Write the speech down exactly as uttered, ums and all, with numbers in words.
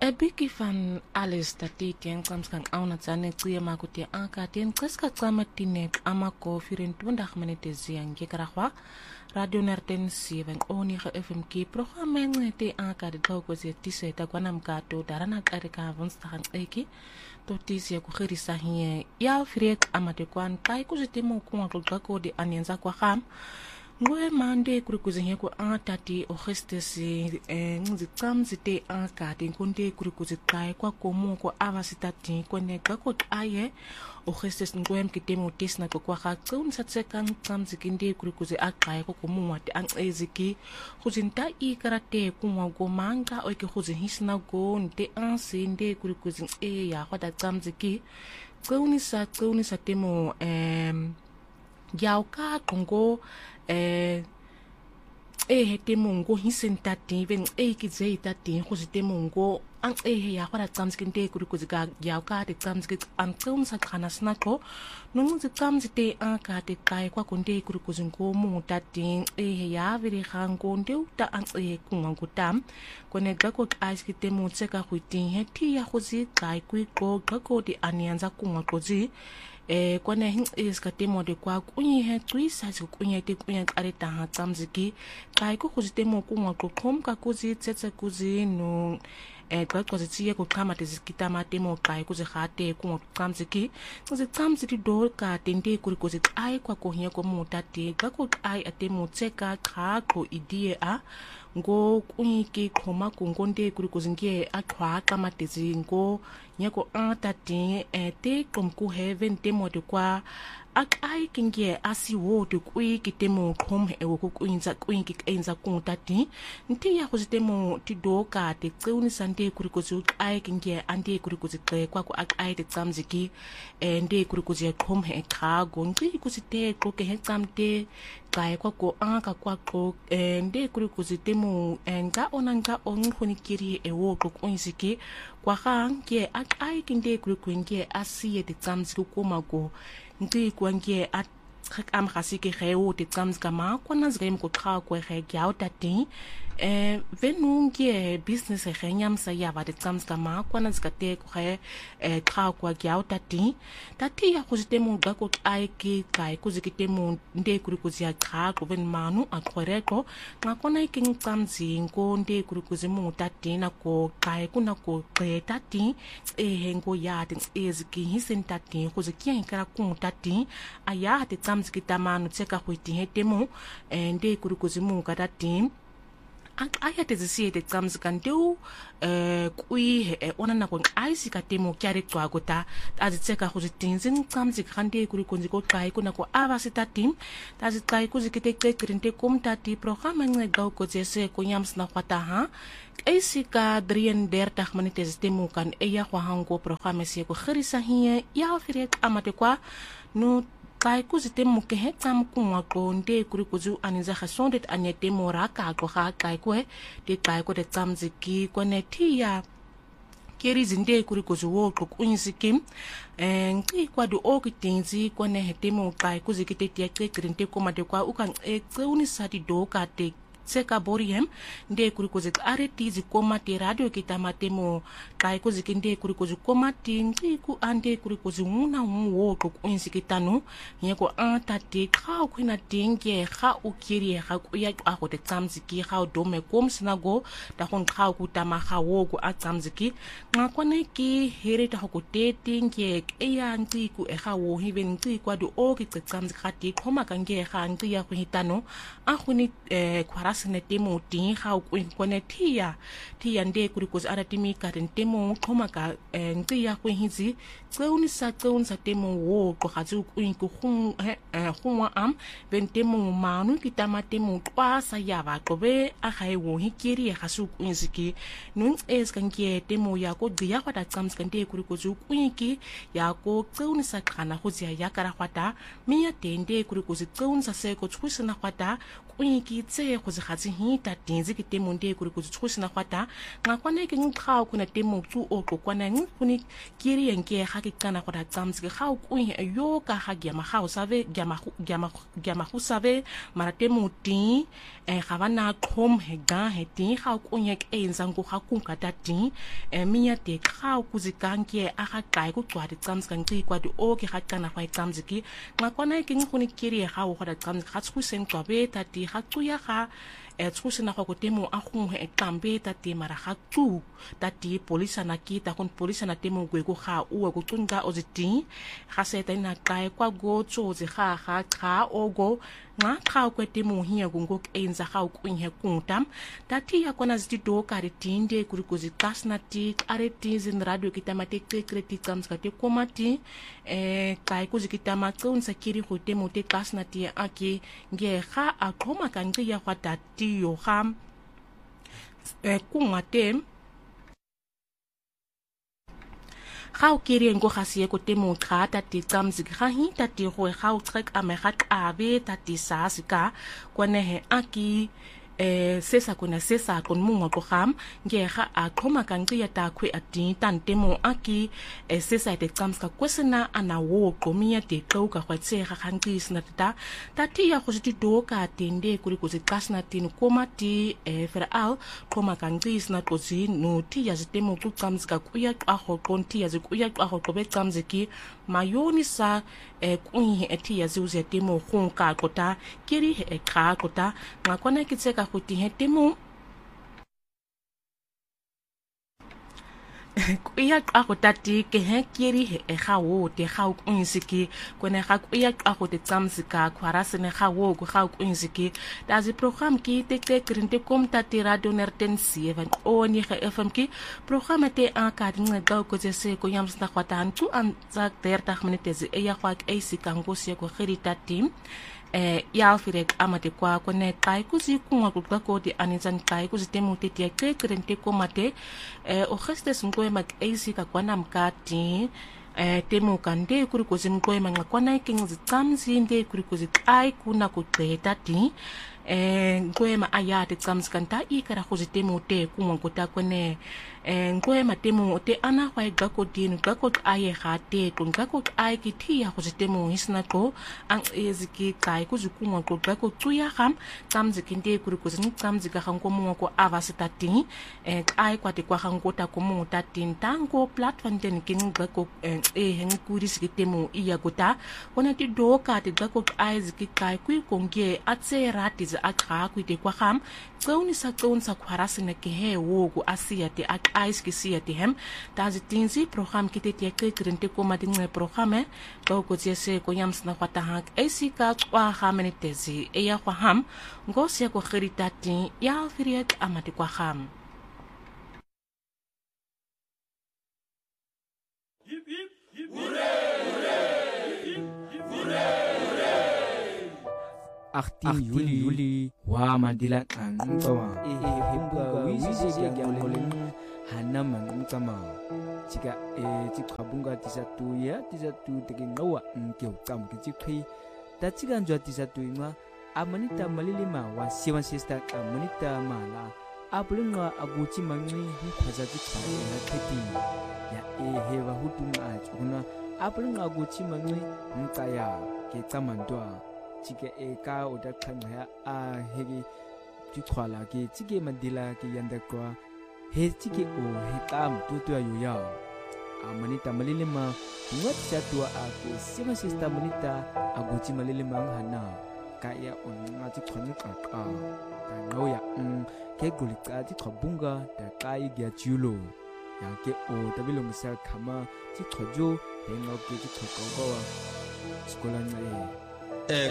Ebiki van alles dat die teen soms kan auna tsane tsie makuti anka teen kreska tsama tinek amako vierentwintig minute ziang gekragwa radio nerten seven onige F M K programma ngete anka de toko ze tise ta kwana mkato darana karika vonsdag eki to tise ku gerisa hier ya frek amate kwan kai ku zitemo ku ngakoko de anyenza kwa kham ngoe mande kurikuzinye ku atati Augustus eh ngizicamzite akade nkonde kurikuziqaye kwakomo ko avasitati koneka ko aye Augustus ngoe mkitemo tesna ko kwa gacun satseka ngicamzikinde kurikuzi aqaye ko komuwati aneziki kuzinta ikarate kumwa gomanga oike kuzihisna go nte ansende kurikuzi e ya kwata camziki qunisa qunisa temo em yauka kongo eh eh temungo hisentati ven eh kizeti hositemungo ang eh ya kwara tsamskinte kurikuzika yauka te tsamskit antun sa khanasnako nung tsamskite aka te kai kwa konde kurikuzingo mutati eh ya veri khango ndeuta ang eh kungangutam konega ko aiskite mutseka khuti heti ya khozi kai kwiko gako di anianza kungakozi eh kwana hin iskatemo de kwa kunyi he twisa kunyi te kunyi areta ha tsamziki kai ko khuzitemo kunwa ko khomka kuzi tsetsa kuzi no eh kwa ko tsiye ko kama te zikita matemo kai kuzi khate kunwa tsamziki kuzi tsamziki do ka tende kuri kuzi ai kwa ko hiya ko mutati ka ko ai atemo tseka kha ko idie a ngo kunyi ki khoma kungonde kuri kuzingie akhwa kama te zingo nyako antati ete komku heaven temo de kwa akai kingie asi wo de kui kitemo khom ewo ku kuinza kuinki enza kuntati nti ya kuzitemo tidoka te tseuni sante kuri kuzu ai kingie ande kuri kuzikwe kwa ku akai te tsamziki ende kuri kuzi khom he khago nti kuzite ko ke he tsamte kai kwa ko anka kwa ko ende kuri kuzitemo enga onanga onkhoni ewo ko kuinziki kwa hangie akai kinde kuri kuingie asi te tsamziki kumago nti kwangie at am khasike kheo te tsamzika ma kwana zgem ko kha ko khe gyao tati eh venungie business khenyam sa ya va te tsamzika ma kwana zgate ko khe eh kha ko gyao tati tati ya khuzitemo ga ko ai ki kai kuzikitemo nde kuri kuzia kha ko ven manu akhoreko ngakona iking tsamzi ngo nde kuri kuzimu tati na ko kai kuna ko qe tati eh ngo ya te eziki hisentati kuzikia ikara ku tati aya te tsamzikita manu tseka khwiti hetemo nde kuri kuzimu katati aya te zisi te tsamzika ndeu eh kui ona na ko aisika temo kyare twagota azitseka khuzitinzin tsamzika nde kuri konziko kai kuna ko avasitati tazikai kuzikite kekrinte komtati programma ngega ko tsese ko nyamsna kwata ha eisika drieëndertig minute temo kan eya kwa hango programma se ko gerisa hier ya firek amate kwa no kai kuzitemo ke hetam kunwa ko nde kuri kuzu aniza khasondet anyete moraka ko kha kai ko de kai ko de tsamziki ko netia keri zinde kuri kuzu wo ko kunsiki ngi kwa do okitinzi ko ne hetemo kai kuzikite tia kekrinte ko mate kwa ukan e tseuni sati do ka te seka boriem nde kuri kuzi areti zikoma te radio kitamatemo kai kuzi kinde kuri kuzi komati ngi ku ande kuri kuzi una wo ko insikitano nyeko antate kha kwina tinge kha ukiri kha kuya ako te tsamziki kha dome kom sinago ta hon kha ku tama kha wo ku atsamziki ngakone ki here ta ko te tinge eya ngi ku e kha wo hiven ngi kwa do o ki tsamziki khati khoma kange kha ngi ya ku hitano a khuni eh sine temo tin ha ku kone tia tia nde kuri ko ara timi ka temo khoma ka ngi ya ku hizi tseuni sa tseuni sa temo wo ko khazu ku ku khum khumwa am ben temo manu kitama temo kwa sa ya ba ko be a khai wo hikiri ha su ku inziki nun es kan ke temo ya ko dia kwata tsams kan de kuri ko zu ku ki ya ko tseuni sa kana ho zia ya kara kwata mi ya tende kuri ko tseuni sa se ko tsusina kwata kwi ki tse go se gatse hita tinzi ke temo nde kuri go tshosina kwata nga kwana ke ngqa kuna temo tsu o go kwana nguni kiri yenke ga ke kana go da tsamzi ke ga o kwi yo ka ga ya ma ga o save ya ma ya ma ya ma go save mara temo ti e ga bana khom he ga he ti ga o kunya ke enza ngo ga kunka ta ti e minya te ga o kuzikanke a ga kai go tswa di tsamzi ka nqi kwa di o ke ga kana go tsamzi ke nga kwana ke nguni kiri ga o go da tsamzi ga tshuseng tswa be ta ti ga tsuya ga e tshusina go go temo a gongwe e tlambe ta ti mara ga tsu ta ti polisa na kita kon polisa na temo go go ga o go tsunga o ziti ga se ta ina kai kwa go tso ze ga ga ga o go nga ga go temo hia go go enza ga o kunhe kuntam ta ti ya kona ziti do ka ri tinde kuri go zikasna ti are ti zin radio kitamate kreti tsams ka te komati e kai go zikitama tsunsa kiri go temo te kasna ti a ke nge ga a khoma ka ngi ya kwa ta ti yo ga e kumate ga o kere ngo ga se go temo ga ta ti tsamzi ga hi ta ti go ga o trek a me ga qabe ta ti sa sika kone he aki eh sesa kuna sesa kon mungo go gam nge ga a khoma ka ngi ya ta khwe a ti tan temo aki e sesa te tsamska kwesena ana wo qomia te qo ka khwatse ga khangi sna ta ta ti ya go ti do ka tende kuri go se kasna tin koma ti e fer al khoma ka ngi sna go zi no ti ya temo ku tsamska ku ya a go konti ya zi ku ya a go be tsamziki mayoni sa e kunhi e ti ya zi uze temo khon ka kota kiri e kha kota ngakona ki tseka go ti he temo ya a go tati ke he kiri he e ga wo te ga o kunsiki kone ga ya a go te tsamsika khwara sene ga wo go ga o kunsiki da zi program ki te te krinte kom tati radio nerten seven o ni ge fm ki program te a ka dinga ga go se se ko yam sna khwata tu an za thirty minutes e ya kwa e sika ngo se go gerita team eh ya firek amate kwa kone kai kuzi kunwa kupka ko di anizan kai kuzi temu te te ke krente ko mate eh o gestes ngoe mak eisi ka kwana mkati eh temu kande kuri kuzi ngoe manga kwana king zi tsamzi nde kuri kuzi kai kuna ku treta ti eh ngoe ma ayate tsamzi kanta i kara kuzi temu te kunwa kota kone eh ngoe ma temu te ana kwa ga ko din ga ko aye ga te kun ga ko ai ki thi ya kuzi temu hisna ko ang eziki kai kuzi kunwa ko ga ko tuya ham tsamzi kinde kuri kuzi tsamzi ga hango mo ko avasita ti eh ai kwa te kwa hango ta ko mo ta tin tango platform den kin ga ko eh hen kuri siki temu iya gota ona ti do ka te ga ko ai ziki kai ku ko nge atse rati za akha ku te kwa ham tsoni sa tson sa khwara sene ke he wo go asia te ice ki sia te hem ta zi tinzi program ki te te ke krente ko ma dinge programe ko ko tse se ko yam sna kwata hak e si ka kwa ha menetezi e ya kwa ham ngo se ko gerita ti ya firiet amati kwa ham achttien Juli wa mandila kan tawa e hemba wisi se ya molen hanam ngama jika e jikabunga tisatu ya tisatu tekin nawa ngeu kam ki jikhi ta jikan jwa tisatu ma amanita malilima wa seven sister amanita mala abulunga aguchi mangni hu khaza jikha na theti ya e hewa hutunga chuna abulunga aguchi mangni ngaya ke tamandwa chike eka oda khanga a hegi chikhwala ke chike mandila ke yanda kwa he chike o he tam tu tu ayu ya amanita malilima ngat chatua a ke seven sister manita aguchi malilima hana ka ya on ngati khonu ka ka ka no ya ke gulika ti khobunga ta kai gya chulo ya ke o tabilong sa khama ti khojo he ngok ke ti khoko ba skola na e